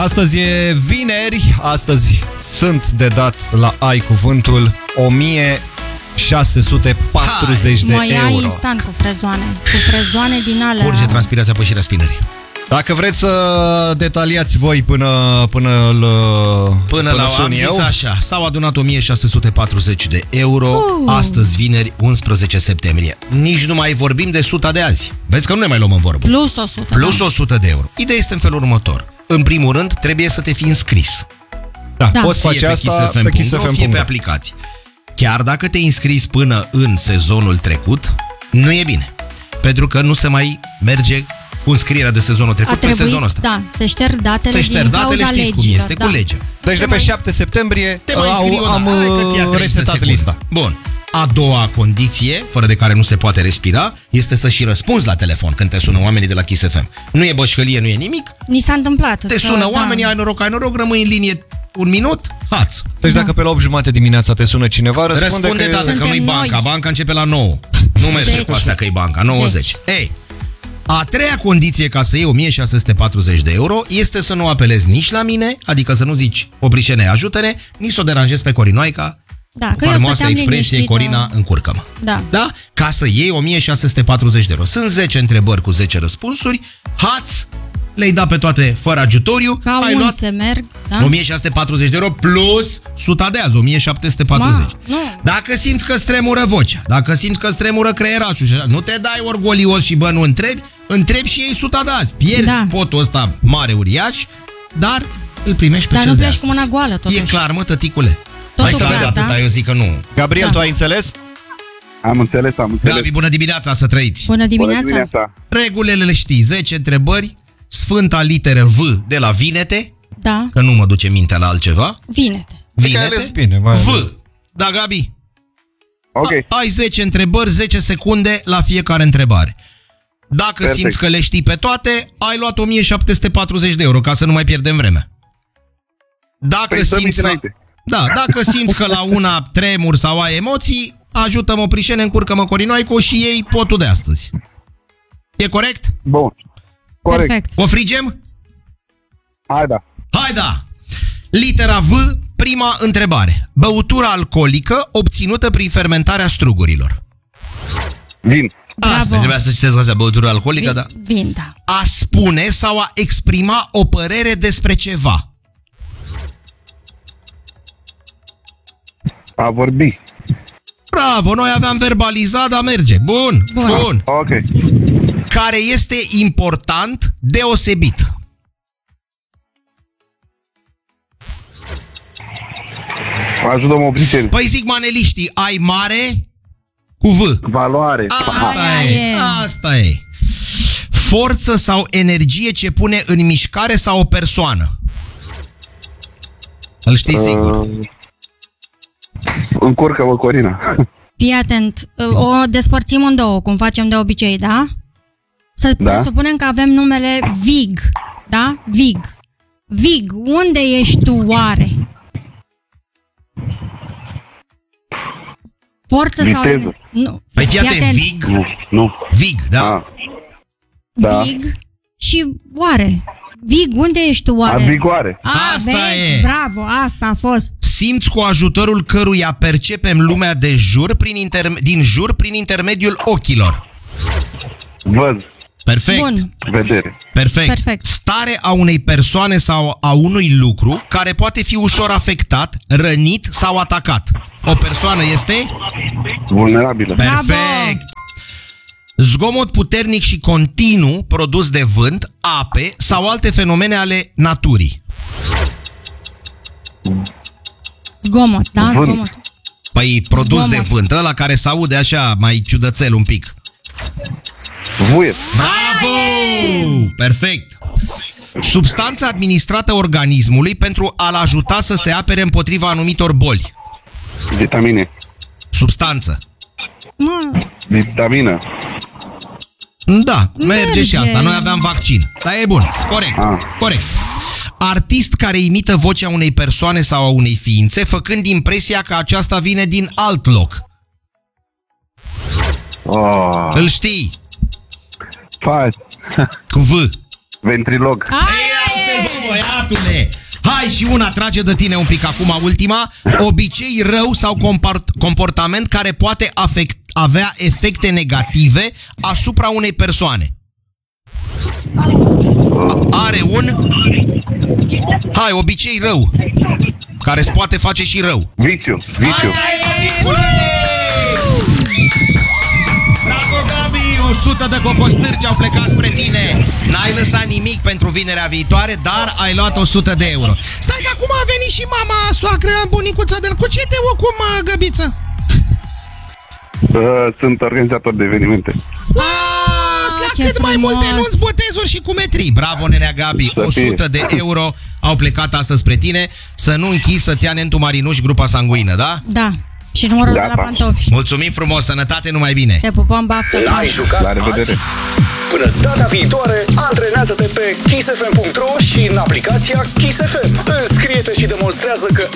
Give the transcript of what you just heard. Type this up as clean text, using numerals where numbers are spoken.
Astăzi e vineri, astăzi sunt de dat la Ai Cuvântul 1640 de mă ia euro. instant cu frezoane. Cu frezoane din alea. Urge transpirația pe șirea spinării. Dacă vreți să detaliați voi până la sun am zis eu. așa, s-au adunat 1640 de euro astăzi, vineri, 11 septembrie. Nici nu mai vorbim de 100 de azi. Vezi că nu ne mai luăm în vorbă. Plus 100. Plus 100 de euro. Ideea este în felul următor. În primul rând, trebuie să te fi înscris. Da, Da. poți face asta pe KissFM.ro, fie pe aplicații. Chiar dacă te-ai înscris până în sezonul trecut, nu e bine. Pentru că nu se mai merge cu înscrierea de sezonul trecut pe sezonul ăsta. Da, se șterg datele Se șterg din datele, cauza știți cum legilor. este, cu legea. Deci de pe 7 septembrie Te mai înscrii o am dată. Hai că ți ia 30 de resetat secunde. lista. Bun. A doua condiție, fără de care nu se poate respira, este să și răspunzi la telefon când te sună oamenii de la Kiss FM. Nu e bășcălie, nu e nimic. Ni s-a întâmplat. Te sună oamenii, ai noroc, rămâi în linie un minut, haț. Deci dacă pe la 8:30 dimineața te sună cineva, răspunde Răspunde, tată, că Suntem nu-i banca. noi. Banca începe la 9. Nu merge 10. cu astea că e banca, 90. Ei, a treia condiție ca să iei 1640 de euro este să nu apelezi nici la mine, adică să nu zici, oprișene, ajută-ne, nici să o deranjezi pe Corinoaica. Da, că eu Faimoasa stăteam expresie, liniștită. Corina, încurcă-mă. Da. Da? Ca să iei 1640 de euro. Sunt 10 întrebări cu 10 răspunsuri. Hați, le-ai dat pe toate fără agiutoriu. Ca ai un luat se merg, da? 1640 de euro plus 100 de azi, 1740. Nu. Dacă simți că stremură vocea, dacă simți că stremură creierașul, și așa, nu te dai orgolios și bă, nu întrebi și ei 100 de azi. Pierzi potul ăsta mare uriaș, dar îl primești pe Dar cel nu de pleci astăzi. cu mâna goală, totuși. E clar, mă, tăticule. Totul Hai să clar, văd atâta, da? eu zic că nu. Gabriel, tu ai înțeles? Am înțeles. Gabi, bună dimineața, să trăiți. Bună dimineața. Regulile le știi, 10 întrebări, sfânta literă V de la vinete, Da, că nu mă duce mintea la altceva. vine-te. Că ai ales bine, V. Da, Gabi? Ok. Ai 10 întrebări, 10 secunde la fiecare întrebare. Dacă Perfect. simți că le știi pe toate, ai luat 1740 de euro, ca să nu mai pierdem vremea. Dacă Păi să simți, înainte. dacă simți că la una tremur sau ai emoții, ajută-mă, Oprișene, încurcă-mă, Corinoaico și iei potul de astăzi. E corect? Bun. Corect. Perfect. O frigem? Hai da. Hai da! Litera V, prima întrebare. Băutură alcoolică obținută prin fermentarea strugurilor. Vin. Asta, Bravo. trebuia să citesc asta, băutură alcoolică, da. Vin, da. A spune sau a exprima o părere despre ceva. A vorbi. Bravo, noi aveam verbalizat, dar merge. Bun, Bun. bun. Ok. Care este important, deosebit. Ajută-mă oprișeni. Păi zic maneliștii, ai mare cu V. Valoare. Asta Aia e, e. asta e. Forță sau energie ce pune în mișcare sau o persoană. Îl știi sigur. Încurcă-mă, Corina. Fii atent, o despărțim în două, cum facem de obicei, da? Să Da. presupunem că avem numele Vig, da? Vig. Vig, unde ești tu oare? Forță sau... Viteză. Nu. Păi fii atent, Vig. Nu. Vig, da? A. Da. Vig și oare? Vig, unde ești tu A oare? vigoare. Asta vezi? e. Bravo, asta a fost. Simți cu ajutorul căruia percepem lumea de jur din jur prin intermediul ochilor. Văd. Perfect. Bun. Vedere. Perfect. Perfect. Stare a unei persoane sau a unui lucru care poate fi ușor afectat, rănit sau atacat. O persoană este? Vulnerabilă. Perfect. Zgomot puternic și continuu produs de vânt, ape sau alte fenomene ale naturii. Zgomot, da? Vânt. Zgomot. Păi produs Zgomot. de vânt, ăla care se aude așa mai ciudățel un pic. Vuiet. Bravo! Perfect. Substanța administrată organismului pentru a-l ajuta să se apere împotriva anumitor boli. Vitamine. Substanță. Mă, Vitamină. Da, merge și Merge. asta. Noi aveam vaccin. Dar e bun. Corect. Ah. Corect. Artist care imită vocea unei persoane sau a unei ființe, făcând impresia că aceasta vine din alt loc. Oh. Îl știi? Faci. Cu V. Ventrilog. aia e! băiatule! Hai și una trage de tine un pic acum, ultima. Obicei rău sau comportament care poate avea efecte negative asupra unei persoane. Are un... Hai, obicei rău care îți poate face și rău. Viciu. Bravo, Gabi! 100 de cocostârci au plecat spre tine. N-ai lăsat nimic pentru vinerea viitoare, dar ai luat 100 de euro. Stai că acum a venit și mama soacră, bunicuța de-l. Cu ce te ocupă, Găbiță? Sunt organizator de evenimente. ce Cât mai frumos. multe anunți, botezuri și cumetrii. Bravo, nenea Gabi. Să fie. 100 de euro au plecat astăzi spre tine. Să nu închizi să-ți ia Nentu Marinuș grupa sanguină, da? Da. Și numărul de la Gata. pantofi. Mulțumim frumos, sănătate, numai bine. Te pupăm, baftă. N-ai jucat La revedere. azi? Până data viitoare, antrenează-te pe kissfm.ro și în aplicația Kiss FM. Înscrie-te și demonstrează că